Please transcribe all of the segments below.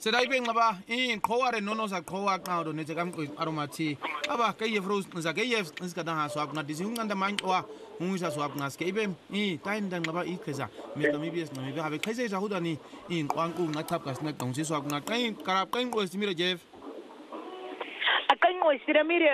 Sedaibe ngaba in khoware nono sa khowa qado ne tsekam aromati aba kaye froz nza kaye nska dan ha swap na disunga nda man wa hunsa swap na skebe tain dan ngaba ikeza me kami bies na me habe kaise ja hudani in kwangu ngathap kas na tong si swap na kain karap kain ko simira jeff akan mo siramire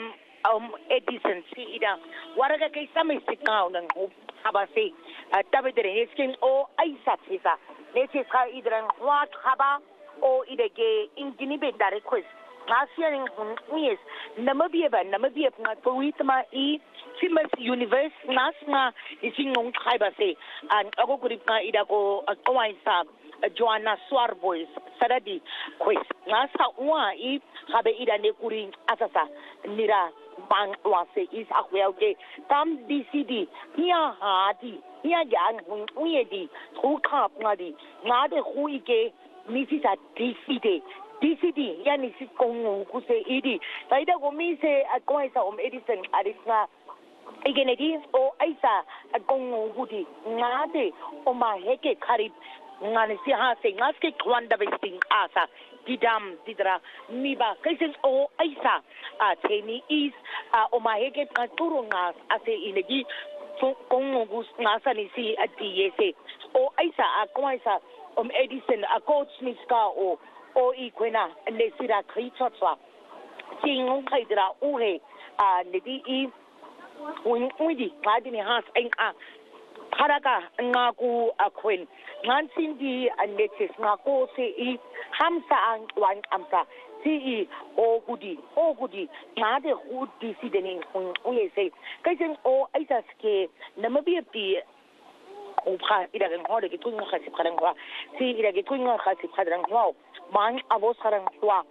Edison si ida waraga kay samay sikaw ng habasi tabedere skin o ay satsisa nese ka idran wat haba o idege inginibe dare quiz ngasianing yes namabia nga tuitma I Simmons Universe nasma isingong khaibase an ako kurip ka ida ko kawaisa Joanna Swarboys saradi quiz ngasa wa I habe ida ne kuri asasa nira bang wase is akwelge tam DCD hiya hadi hiya gang uyedi khukap ngadi ngade khuike misisa DCD yani sikongu kuse idi saida gomise akwaisa Edison arisna igenedi o aisa akongu hudi ngade o maheke karib ngani si hase ngaske kwanda besting asa didam didra miba kaisen o aisa teni is o maheke katuru ngas ase inegi kongu gus ngasa ni si atiyese o aisa akwaisa Edison coach niska o ikwena nesira khitswa singong khaidra uhe nedi I windi ngadi ni has enka kharaka ngaku akwen ngansindi anetes ngako se I hamsa ang wan amsa si o gudi ngade hudi sideni uyese kaisen o aisaske namabi upha ida gen hode ke tuinga khasi kharang wa si ida ke tuinga khasi kharang wa man abos kharang wa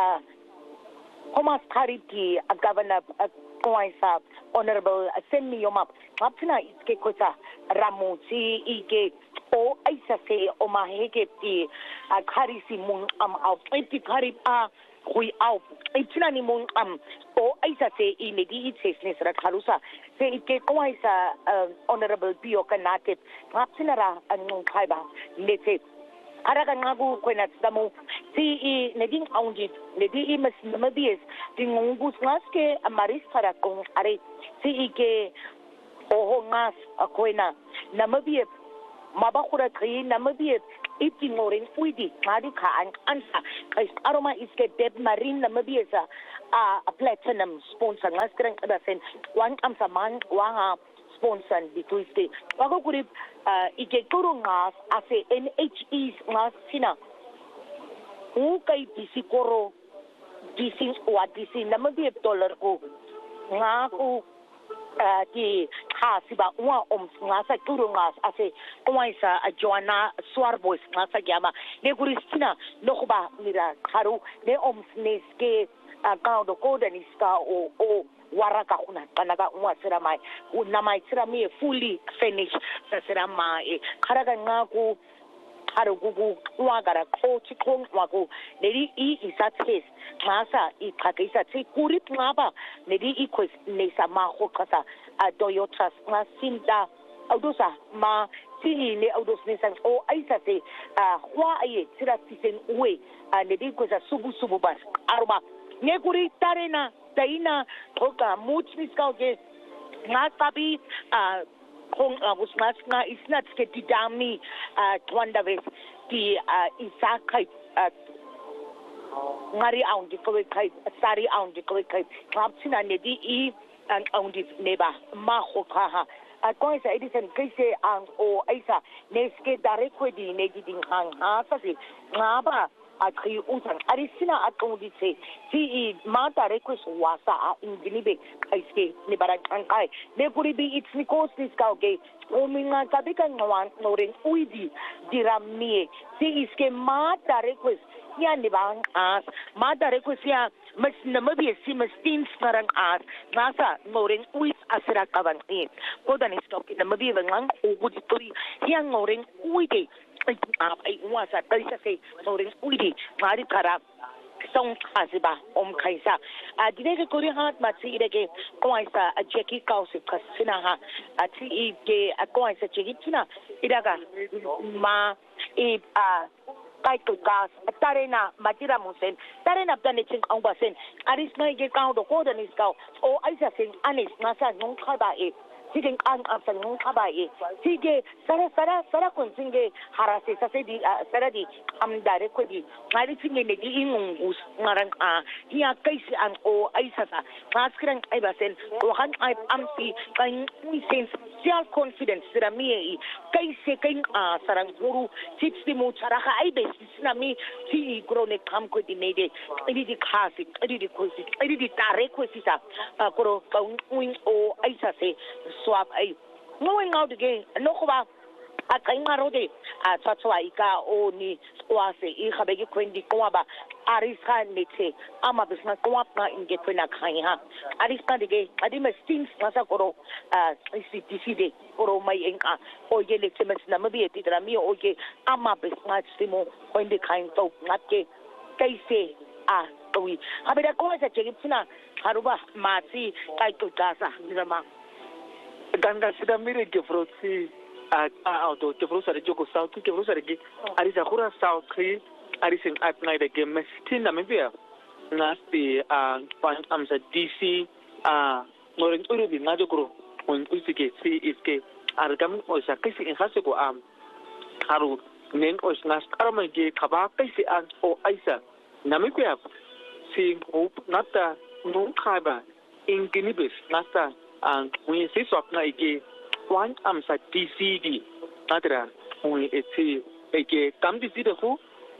Thomas Kariti governor Koisa honorable Semi Yomap ngapina iske kosa ramuti ike o aisa se o maheke ti kharisi mun au iti kharip hui au itina ni mun o aisa se inedi itsesnes ra khalusa se ike koisa honorable Pio Kanate ngapsinara anung khaiba lete araga ngagu kwena tsamu si neding aunjit nedi mas namabies tingungus ngaske amaris para kong are si ike oho ngas akwena namabie mabakura kri namabie itingoring uidi ngadi ka ansa kais aroma iske deb marine namabiesa a platinum sponsor ngaskrang adasen wan amsa man wa sponsor dituiste wako kurip ike turu ngas ase NHEs ngas sina kai disikoro dising wa dising namabie dollar ko ngaku di khasiba wa ngasa turu ngas ase kwaisa Joanna Swarboys ngasa gyama ne kuristina nokuba mira kharu ne omsneske kaudo kodaniska o waraka kuna kanaka umwa siramai unamai sirami fully finished siramai kharaga ngaku kharo gugu wagara coach kong wagu neri isatses ngasa ikhakisa tsi kurip ngaba neri ikhos nesa ma khokasa Toyota ngasinda audosa ma sini ne audos nesan o aisa se hwa aye sira tisen uwe neri kosa subu bas arba nekuri tarena taina thoka muchniska ke ngasabi kung was nga isnat ke didami twanda ves di isakai ngari aundi ko kai sari aundi ko kai kapsina ne di an aundi neba ma khokha koisa Edison kaise ang o aisa neske dare ko di ne di ding hang ha sa si ngaba akhi unsang arisina atong se si mata request wasa inginibe kaiske ni barang angkai ne kuri bi it's nikos this ka okay ominga kabikan ngwan noring uidi diramnie si iske mata request ya ni bang as mata request ya mas namabi si mas teams narang as nasa noring uid asira kabang ni kodan stop namabi bang ugud turi yang noring uide ai wasa taisa se noring uidi mari kara song khasiba kaisa dinege kori hat matsi irege koisa Jackie Kausi kasina ha ati ige koisa Jackie tina iraga ma kai gas tarena matira musen tarena tane ching angbasen aris na ge kaung do ko danis kau o aisa sen anis nasa nung khaba e sige ang afsan nung khaba e sige sara kun singe harase sa se di sara di am dare ko di ngari singe ne di ingung us ngarang hiya kaisi ang o aisa sa ngaskrang ai basen o han ai am si kan ni sense self confidence sira mi e kaisi kain sarang guru tips di mo charaha ai bes na mi ti grone kam ko di nede idi di khasi idi di kosi idi di tare ko si sa koro kaung wing o aisa se swap ai going out again no ko ba akai marode tswa ika o ni wase I khabegi kwendi ko ba ariska nete ama bisna ko na inge kwena khai ha ariska dige adi me stings masa koro decide koro mai enka o ye le temes na mabi etitra mi o ye ama bisna stimo kwendi khai to ngake kaise wi habeda ko sa chegipsina haruba mati kai to gasa nirama ganga sida mire ke frotsi auto ke frosa de joko south ke frosa de ari sa khura south kri ari sin at night de mestin na mbia ngasti pan amsa dc ngoring uru bi ngado kro on usike si iske argam o sa kasi in hase ko haru nen o snas karma ge khaba kasi an o aisa namibia si hope nata non khaba in ginibis nata we see swapna ike one amsa DCD natra we eti ike kam DCD ho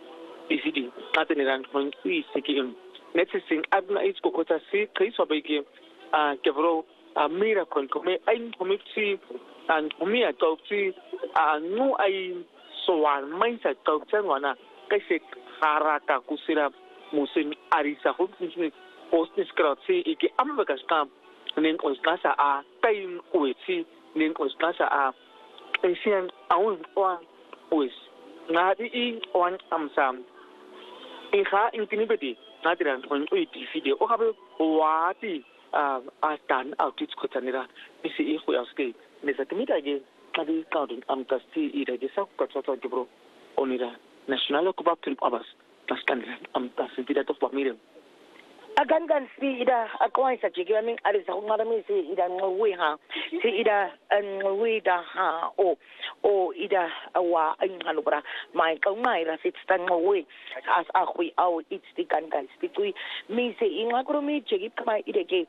DCD nateniran when we seeking next thing abna is kokota si kai sobeke kevro miracle come ai komiti and me atopsi no ai soan mindset topsen wana kasi haraka kusira musin arisa ho post skrotsi ike ambaga stamp nen osnasa time weti nen osnasa asian awun wa wes ngadi on amsam ha infinity nadiran on video o habe wati tan outit kotanira isi ho yaske nesatimita ge kadi kaudin amkasti ida ge sa kotso gebro onira national kubaptul abas taskan amkasti tidak to pamire agan si ida akwai sa jigi amin arisa ngara mi si ida ngwe ha si ida ngwe da ha o ida wa ngalo bra mai ka ngai ra sit sta ngwe as akhui au it's the gan si mi si ingakro mi jigi kama ida ke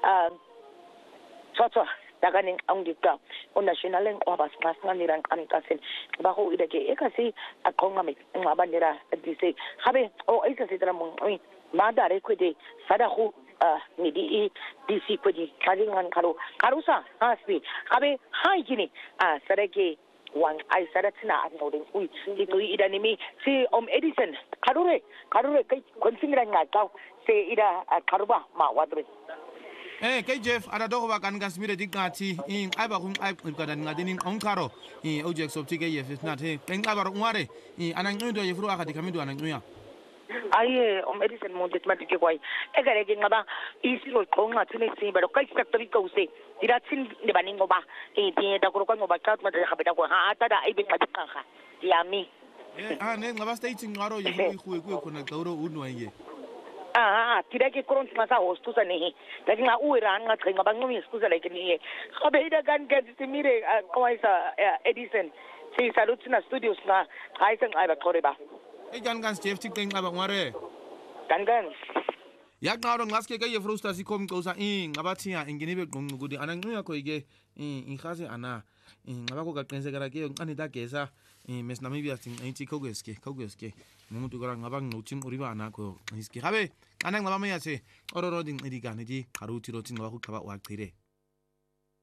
tsotso daganing ang dita o national ng obas mas nganirang anikasin ba ko ida ke kasi akonga mi ngabanira dise habe o isa sidra mo madare kwede sadahu nidi DC kwede karingan karusa hasbi habe haijini sadake wan ai sadatina anodin ui itu idanimi si Edison karure kai konsingra ngataw se ida karuba ma wadre kai Jeff ada dogo ba kan gasmire digati in ai ba kun ai kadan ngadinin onkaro object of tike yef na te en abaro ngare anan ndo yefru akati kamido anan nya aye Edison mo detmatike kwai egare ke ngaba isiro konga tune si baro kai sector ko se diratin de baningo ba ti da ko ngo ba kat ma da habeda ko ha ata da ai be madika ha yami ne ngaba stating ngaro yefru ku ko na tawro uno ye tira ke kron masa hostu sa nehi lagi nga uiran nga tringa bang ngumi skuza like ni khabeda gan timire kwaisa Edison si salut na studios na kaisang ay ba koreba gan Jeff tik teng aba ngare gan yak ngaro ngaske ke yefrusta si kom kosa ngabathi ya inginibe ngudi anancuya ko ige khase ana ngaba ko kaqinisekela ke nqanida gesa mesnamibia sing ayithi kogeske umuntu kora ngaba nguthin uriba anakho iski habe ana ngaba mayase ororo ding edikane di haruthi rothi ngaba kukhaba waqhire